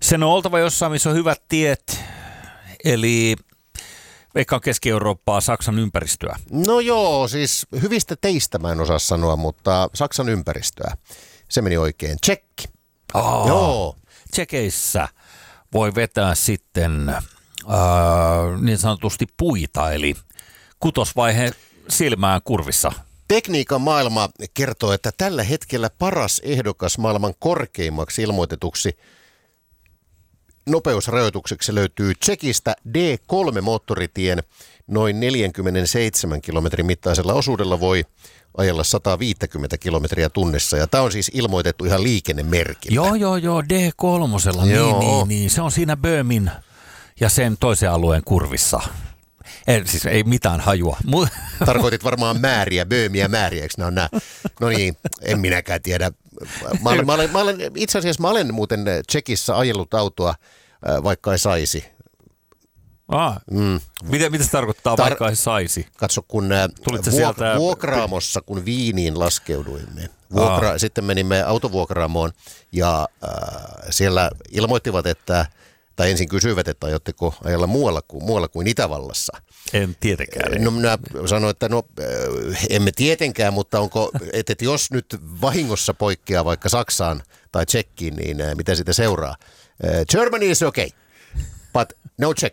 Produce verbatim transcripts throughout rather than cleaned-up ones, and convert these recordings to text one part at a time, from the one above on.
Sen on oltava jossain, missä on hyvät tiet, eli veikkaan Keski-Eurooppaa, Saksan ympäristöä. No joo, siis hyvistä teistä mä en osaa sanoa, mutta Saksan ympäristöä. Se meni oikein. Tsekki. Oh, joo. Tsekeissä voi vetää sitten äh, niin sanotusti puita, eli kutosvaihe silmään kurvissa. Tekniikan maailma kertoo, että tällä hetkellä paras ehdokas maailman korkeimmaksi ilmoitetuksi nopeusrajoitukseksi löytyy Tsekistä D kolme -moottoritien noin neljäkymmentäseitsemän kilometrin mittaisella osuudella voi ajella sata viisikymmentä kilometriä tunnissa. Ja tämä on siis ilmoitettu ihan liikennemerkillä. Joo, joo, joo, D kolme, niin, niin, niin. Se on siinä Böömin ja sen toisen alueen kurvissa. Ei, siis ei mitään hajua. Tarkoitit varmaan määriä, Böömiä määriä, eikö nämä on nämä? No niin, en minäkään tiedä. Mä olen, mä olen, mä olen, itse asiassa mä olen muuten Tsekissä ajellut autoa, vaikka ei saisi. Ah, mm. Mitä, mitä se tarkoittaa, Tar- vaikka ei saisi? Katso, kun vuok- sieltä... vuokraamossa, kun Viiniin laskeuduimme. Vuokra- ah. Sitten menimme autovuokraamoon ja äh, siellä ilmoittivat, että tai ensin kysyivät, että aiotteko ajella muualla kuin, muualla kuin Itävallassa. En tietenkään. No minä sanoin, että no emme tietenkään, mutta onko, että et jos nyt vahingossa poikkeaa vaikka Saksaan tai Tsekkiin, niin mitä siitä seuraa? Germany is okay, but no Czech.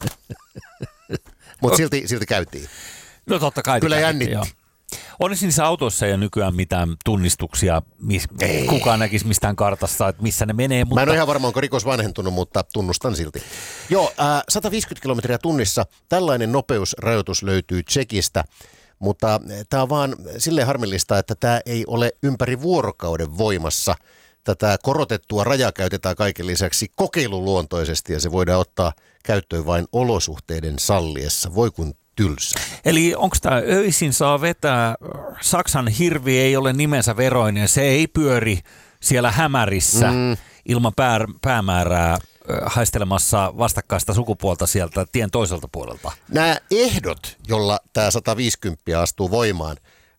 Mutta silti, silti käytiin. No totta kai. Kyllä jännitti. Olisi niissä autoissa ei nykyään mitään tunnistuksia, mis, kukaan näkisi mistään kartassa, että missä ne menee. Mutta... Mä en ole ihan varma, onko rikos vanhentunut, mutta tunnustan silti. Joo, äh, sata viisikymmentä kilometriä tunnissa. Tällainen nopeusrajoitus löytyy Tsekistä, mutta tämä on vaan silleen harmillista, että tämä ei ole ympäri vuorokauden voimassa. Tätä korotettua rajaa käytetään kaiken lisäksi kokeiluluontoisesti ja se voidaan ottaa käyttöön vain olosuhteiden salliessa. Voi kun tylsä. Eli onko tämä öisin saa vetää, Saksan hirvi ei ole nimensä veroinen, se ei pyöri siellä hämärissä mm. ilman pää, päämäärää haistelemassa vastakkaista sukupuolta sieltä tien toiselta puolelta. Nämä ehdot, jolla tämä sata viisikymmentä astuu voimaan,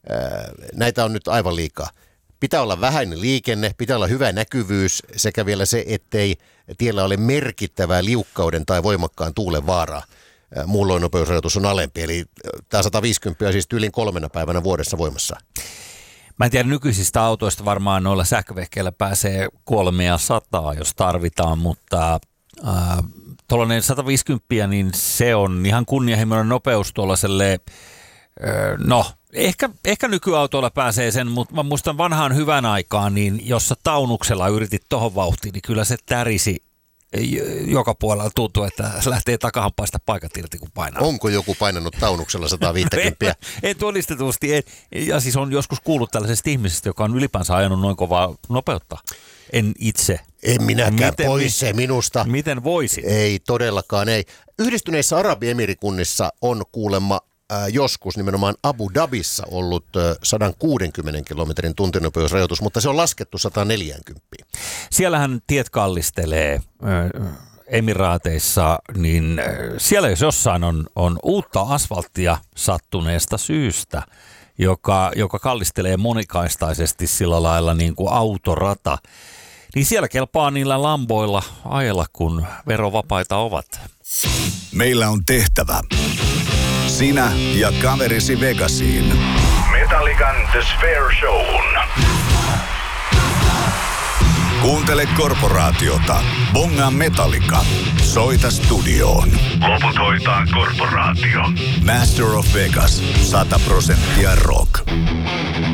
näitä on nyt aivan liikaa. Pitää olla vähäinen liikenne, pitää olla hyvä näkyvyys sekä vielä se, ettei tiellä ole merkittävää liukkauden tai voimakkaan tuulen vaaraa. Muulloin nopeusrajoitus on alempi, eli tämä sata viisikymmentä on siis tyylin kolmena päivänä vuodessa voimassa. Mä en tiedä, nykyisistä autoista varmaan noilla sähkövehkeillä pääsee kolmea sataa, jos tarvitaan, mutta äh, tuollainen sata viisikymmentä, niin se on ihan kunnianhimoinen nopeus tuollaiselle, äh, no ehkä, ehkä nykyautoilla pääsee sen, mutta mä muistan vanhaan hyvän aikaan, niin jos sä taunuksella yritit tohon vauhtiin, niin kyllä se tärisi. Joka puolella tuntuu, että lähtee takahampaista paikat irti, kun painaa. Onko joku painanut taunuksella sata viisikymmentä? en, en todistetusti. En, ja siis on joskus kuullut tällaisesta ihmisestä, joka on ylipäänsä ajanut noin kovaa nopeutta. En itse. En minäkään, miten, pois se minusta. Miten voisin? Ei, todellakaan ei. Yhdistyneissä Arabiemirikunnissa on kuulemma äh, joskus nimenomaan Abu Dhabissa ollut äh, sata kuusikymmentä kilometrin tuntinopeusrajoitus, mutta se on laskettu sata neljäkymmentä. Siellähän tiet kallistelee äh, Emiraateissa, niin äh, siellä jos jossain on, on uutta asfalttia sattuneesta syystä, joka, joka kallistelee monikaistaisesti sillä lailla niin kuin autorata, niin siellä kelpaa niillä lamboilla ajella, kun verovapaita ovat. Meillä on tehtävä. Sinä ja kaverisi Vegasiin. Metallican The Spare Show'n. Kuuntele korporaatiota. Bonga Metallica. Soita studioon. Loput hoitaa korporaatio. Master of Vegas. sata prosenttia rock.